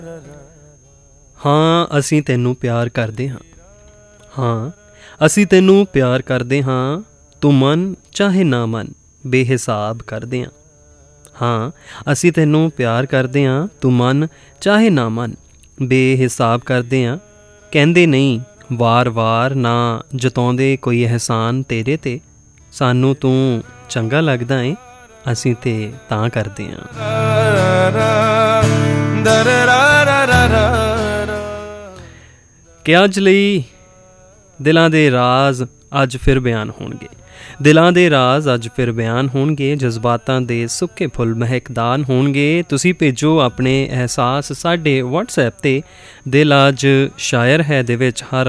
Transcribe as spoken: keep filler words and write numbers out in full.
ਹਾਂ ਅਸੀਂ ਤੈਨੂੰ ਪਿਆਰ ਕਰਦੇ ਹਾਂ, ਹਾਂ ਅਸੀਂ ਤੈਨੂੰ ਪਿਆਰ ਕਰਦੇ ਹਾਂ, ਤੂੰ ਮੰਨ ਚਾਹੇ ਨਾ ਮੰਨ ਬੇਹਿਸਾਬ ਕਰਦੇ ਹਾਂ। ਹਾਂ ਅਸੀਂ ਤੈਨੂੰ ਪਿਆਰ ਕਰਦੇ ਹਾਂ, ਤੂੰ ਮੰਨ ਚਾਹੇ ਨਾ ਮੰਨ ਬੇਹਿਸਾਬ ਕਰਦੇ ਹਾਂ। ਕਹਿੰਦੇ ਨਹੀਂ ਵਾਰ ਵਾਰ ਨਾ ਜਤਾਉਂਦੇ ਕੋਈ ਅਹਿਸਾਨ ਤੇਰੇ 'ਤੇ, ਸਾਨੂੰ ਤੂੰ ਚੰਗਾ ਲੱਗਦਾ ਏ ਅਸੀਂ ਤੇ ਤਾਂ ਕਰਦੇ ਹਾਂ। ਕਿ ਅੱਜ ਲਈ ਦਿਲਾਂ ਦੇ ਰਾਜ਼ ਅੱਜ ਫਿਰ ਬਿਆਨ ਹੋਣਗੇ, ਦਿਲਾਂ ਦੇ ਰਾਜ਼ ਅੱਜ ਫਿਰ ਬਿਆਨ ਹੋਣਗੇ, ਜਜ਼ਬਾਤਾਂ ਦੇ ਸੁੱਕੇ ਫੁੱਲ ਮਹਿਕਦਾਨ ਹੋਣਗੇ। ਤੁਸੀਂ ਭੇਜੋ ਆਪਣੇ ਅਹਿਸਾਸ ਸਾਡੇ ਵਟਸਐਪ 'ਤੇ। ਦਿਲ ਅੱਜ ਸ਼ਾਇਰ ਹੈ ਦੇ ਵਿੱਚ ਹਰ